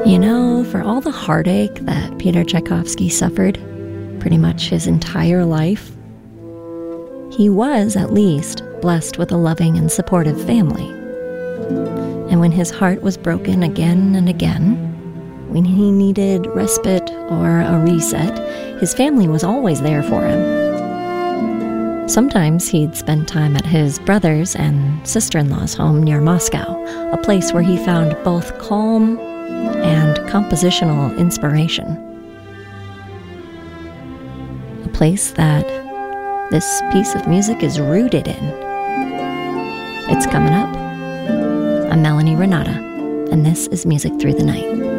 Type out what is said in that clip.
You know, for all the heartache that Peter Tchaikovsky suffered pretty much his entire life, he was, at least, blessed with a loving and supportive family. And when his heart was broken again and again, when he needed respite or a reset, his family was always there for him. Sometimes he'd spend time at his brother's and sister-in-law's home near Moscow, a place where he found both calm and compositional inspiration. A place that this piece of music is rooted in. It's coming up. I'm Melanie Renata, and this is Music Through the Night.